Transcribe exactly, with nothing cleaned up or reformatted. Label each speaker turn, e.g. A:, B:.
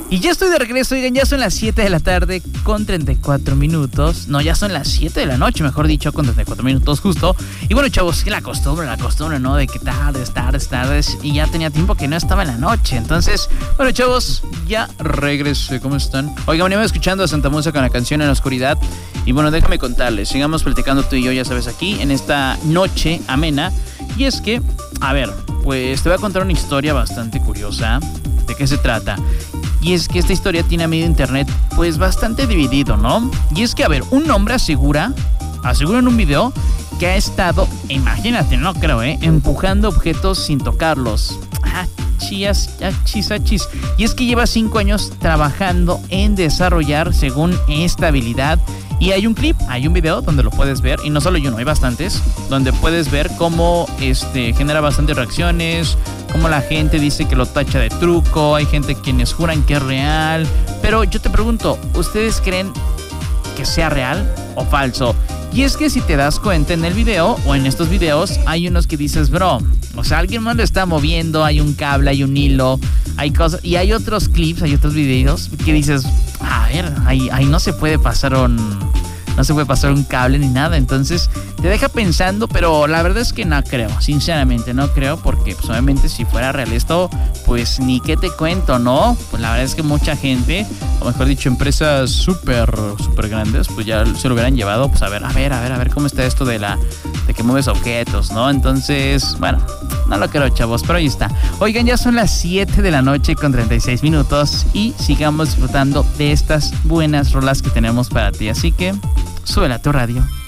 A: Y ya estoy de regreso, oigan, ya son las siete de la tarde con treinta y cuatro minutos. No, ya son las siete de la noche, mejor dicho, con treinta y cuatro minutos justo. Y bueno, chavos, que la costumbre, la costumbre, ¿no? De que tardes, tardes, tardes. Y ya tenía tiempo que no estaba en la noche. Entonces, bueno, chavos, ya regresé. ¿Cómo están? Oigan, venimos escuchando a Santa Musa con la canción En la Oscuridad. Y bueno, déjame contarles, sigamos platicando tú y yo, ya sabes, aquí en esta noche amena. Y es que, a ver, pues te voy a contar una historia bastante curiosa. ¿De qué se trata? Y es que esta historia tiene a medio internet pues bastante dividido, ¿no? Y es que, a ver, un hombre asegura, asegura en un video que ha estado, imagínate, no creo, ¿eh? Empujando objetos sin tocarlos. Ah, chías, achis, achis. Y es que lleva cinco años trabajando en desarrollar, según esta habilidad. Y hay un clip, hay un video donde lo puedes ver, y no solo hay uno, hay bastantes, donde puedes ver cómo este, genera bastantes reacciones, cómo la gente dice que lo tacha de truco, hay gente quienes juran que es real. Pero yo te pregunto, ¿ustedes creen que sea real o falso? Y es que si te das cuenta en el video o en estos videos, hay unos que dices, bro, o sea, alguien más lo está moviendo, hay un cable, hay un hilo, hay cosas, y hay otros clips, hay otros videos que dices, a ver, ahí, ahí no se puede pasar un, no se puede pasar un cable ni nada. Entonces te deja pensando, pero la verdad es que no creo, sinceramente no creo, porque pues obviamente si fuera real esto, pues ni qué te cuento, ¿no? Pues la verdad es que mucha gente, o mejor dicho, empresas súper, súper grandes, pues ya se lo hubieran llevado, pues a ver, a ver, a ver, a ver cómo está esto de la, de que mueves objetos, ¿no? Entonces, bueno, no lo creo, chavos, pero ahí está. Oigan, ya son las siete de la noche con treinta y seis minutos y sigamos disfrutando de estas buenas rolas que tenemos para ti, así que súbela a tu radio.